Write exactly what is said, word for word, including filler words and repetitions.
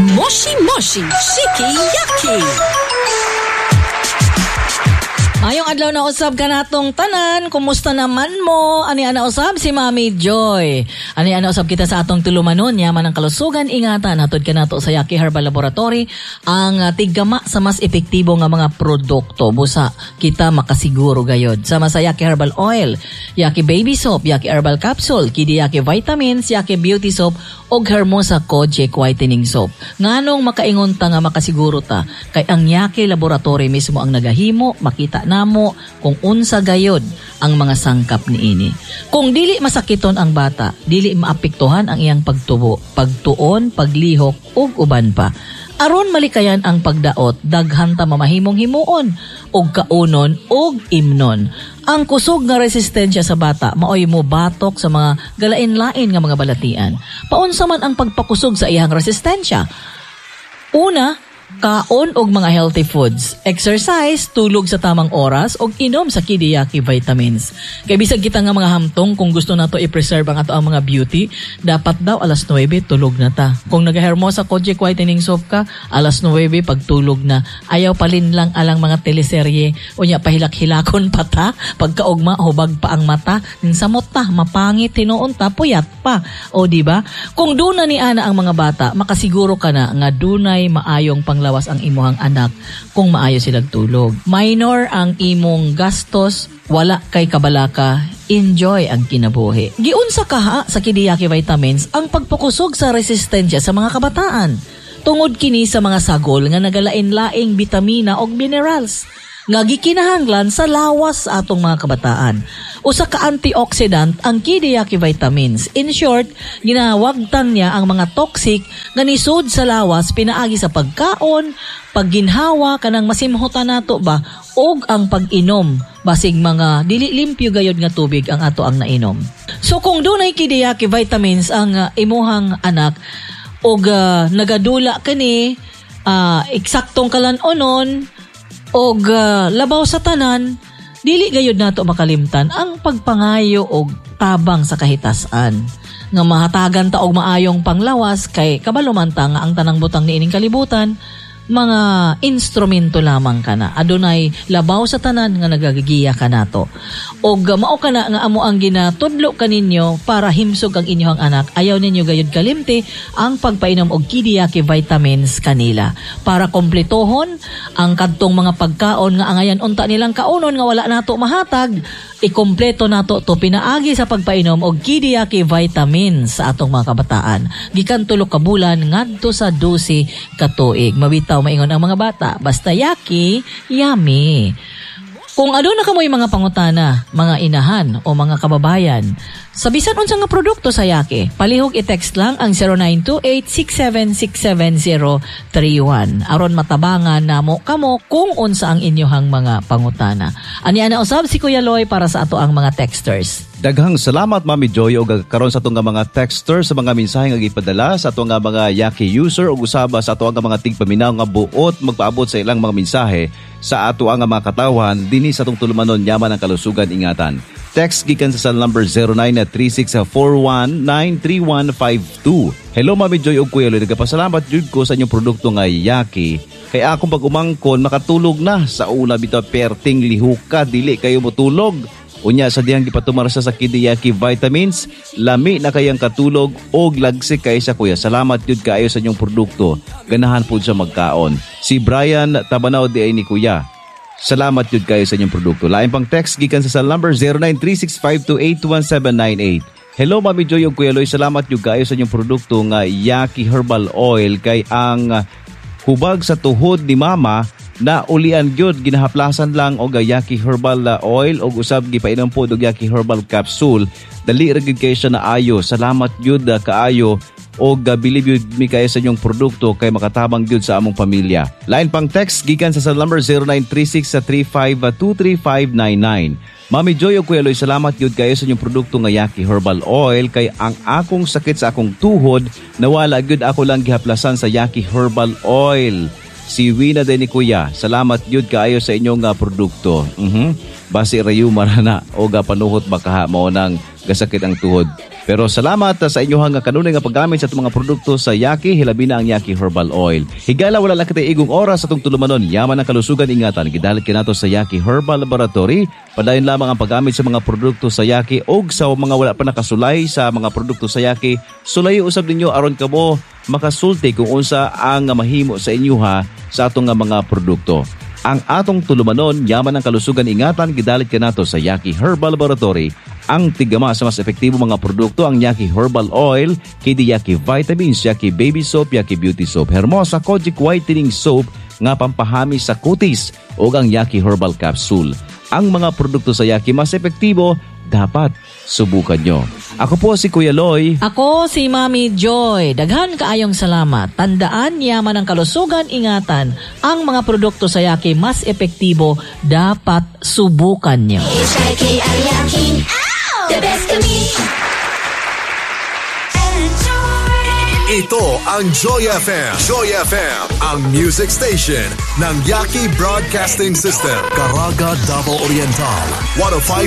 Moshi Moshi Shiki Yaki. Mayong adlaw na usab ka natong tanan, kumusta naman mo? Ani ana usab si Mami Joy. Ani ana usab kita sa atong tulumanon yaman ang kalusugan, ingatan hatod kanato sa Yaki Herbal Laboratory ang uh, tiggama sa mas epektibo nga mga produkto busa kita makasiguro gayod. Sama sa Yaki Herbal Oil, Yaki Baby Soap, Yaki Herbal Capsule, Kidi Yaki Vitamins, Yaki Beauty Soap og Hermosa Kojic Whitening Soap. Nganong makaingon ta nga makasiguro ta kay ang Yaki Laboratory mismo ang nagahimo, makita namo kung unsa gayod ang mga sangkap niini. Kung dili masakiton ang bata, dili maapektuhan ang iyang pagtubo, pagtuon, paglihok ug uban pa. Aron malikayan ang pagdaot, daghan ta mamahimong himuon og kaunon og imnon. Ang kusog nga resistensya sa bata maoy mo batok sa mga galain-lain nga mga balatian. Paunsa man ang pagpakusog sa iyang resistensya? Una, kaon og mga healthy foods, exercise, tulog sa tamang oras og inom sa Kidi Yaki vitamins. Kay bisag kita nga mga hamtong kung gusto nato i-preserve ang ato ang mga beauty, dapat daw alas nuwebe tulog na ta. Kung nagahermosa Kojic Whitening Soap ka, alas nuwebe pagtulog na. Ayaw palin lang alang mga teleserye unya pahilak-hilakon pa ta, pagkaugma hubag pa ang mata, ninsamot ta, mapangit tinuon ta, puyat pa. O di ba? Kung duna ni ana ang mga bata, makasiguro ka na nga dunay maayong pang lawas ang imuhang anak kung maayo silang tulog. Minor ang imong gastos, wala kay kabalaka, enjoy ang kinabuhi. Giunsa kaha sa Kidi Yaki Vitamins ang pagpukusog sa resistensya sa mga kabataan. Tungod kini sa mga sagol nga nagalain-laing bitamina og minerals nga gikinahanglan sa lawas sa atong mga kabataan. Usa ka antioxidant ang Kidi Yaki Vitamins. In short, ginawagtan niya ang mga toxic nga nisud sa lawas pinaagi sa pagkaon, pagginhawa kanang masimhutan nato ba og ang pag-inom basig mga dili limpyo gayod nga tubig ang ato ang nainom. So kung dunay Kidi Yaki Vitamins ang uh, imuhang anak og uh, nagadula kani uh, eksaktong kalan-onon og uh, labaw sa tanan, dili gayud nato makalimtan ang pagpangayo og tabang sa kahitasan nga mahatagan ta og maayong panglawas kay kabalo man ta nga ang tanang butang niining kalibutan mga instrumento lamang kana. Adunay labaw sa tanan nga nagagiya kanato. Og mao kana nga amo ang ginatudlo kaninyo para himsog ang inyong anak. Ayaw ninyo gayud kalimti ang pagpainom og Kidi Yaki Vitamins kanila para kompletohon ang kadtong mga pagkaon nga angayan unta nilang kaunon nga wala nato mahatag. Ikompleto nato to pinaagi sa pagpainom og Kidi Yaki Vitamins sa atong mga kabataan. Gikan tulo ka bulan ngadto sa dose ka tuig. Mabitaw maingon ang mga bata, basta yaki, yummy. Kung aduna ka mo'y mga pangutana, mga inahan o mga kababayan, sa bisan unsa nga produkto sa Yaki, palihog i-text lang ang zero nine two eight six seven six seven zero three one. Aron matabangan namo kamo kung unsa ang inyohang mga pangutana. Ani ana usab si Kuya Loy para sa ato ang mga texters. Daghang salamat Mami Joy og karon sa ato nga mga texters sa mga mensahe nga gipadala sa ato nga mga Yaki user ug usaba sa ato nga mga tigpaminaw nga buot magpaabot sa ilang mga mensahe sa ato nga mga katawan dinhi sa atong tulumanon yaman ang kalusugan, ingatan. Text gikan sa cell number zero nine three six four one nine three one five two. Hello Mami Joy og Kuya Loy, nagapasalamat jud ko sa inyong produkto nga Yaki. Kay akong pag umangkon makatulog na sa una bitaw perting lihuka dili kayo motulog. Unya sa diyang gipatumarsa sa Kidi Yaki Vitamins, lami na kayang katulog og lagsik kay sa kuya. Salamat jud kaayo sa inyong produkto. Ganahan pud sa magkaon. Si Brian Tabanaw di ay ni kuya. Salamat jud kayo sa inyong produkto. Lain pang text gikan sa cell number zero nine three six five two eight one seven nine eight. Hello Mami Joy ug Kuya Loy, salamat jud kayo sa inyong produkto nga Yaki Herbal Oil kay ang hubag sa tuhod ni mama na ulian gyud ginahaplasan lang og Yaki Herbal Oil og usab gipainom po og Yaki Herbal Capsule. Dali ra gyud kay siya na ayo. Salamat gyud kaayo og believe yun mi kayo sa inyong produkto kay makatabang gyud sa among pamilya. Line pang text gikan sa cell number zero nine three six three five two three five nine nine. Mami Joy o Kuya Loy, salamat gyud kayo sa inyong produkto nga Yaki Herbal Oil kay ang akong sakit sa akong tuhod nawala gyud ako lang gihaplasan sa Yaki Herbal Oil. Si Wina din ni Kuya, salamat gyud kaayo sa inyong uh, produkto. Mhm. Basi rayo marana o ga panuhot baka mao nang gasakit ang tuhod. Pero salamat sa inyong nga kanunay nga paggamit sa itong mga produkto sa Yaki, hilabi na ang Yaki Herbal Oil. Higala wala lang kita igong oras sa itong tulumanon, yaman ang kalusugan ingatan. Gidalit ka nato sa Yaki Herbal Laboratory. Padayon lamang ang paggamit sa mga produkto sa Yaki o sa mga wala pa nakasulay sa mga produkto sa Yaki. Sulayo usab ninyo aron kamo makasulti kung unsa ang mahimo sa inyo ha sa atong mga produkto. Ang atong tulumanon, yaman ang kalusugan ingatan, gidalit ka nato sa Yaki Herbal Laboratory. Ang tigama sa mas epektibo mga produkto, ang Yaki Herbal Oil, K D Yaki Vitamins, Yaki Baby Soap, Yaki Beauty Soap, Hermosa Kojic Whitening Soap, nga pampahami sa kutis, o ang Yaki Herbal Capsule. Ang mga produkto sa Yaki mas epektibo, dapat subukan nyo. Ako po si Kuya Loy. Ako si Mami Joy. Daghan kaayong salamat. Tandaan, yaman ang kalusugan, ingatan. Ang mga produkto sa Yaki mas epektibo, dapat subukan nyo. The best of me. Ito ang Joy F M. Joy F M, ang music station ng Yaki Broadcasting System. Caraga, Davao Oriental. one oh five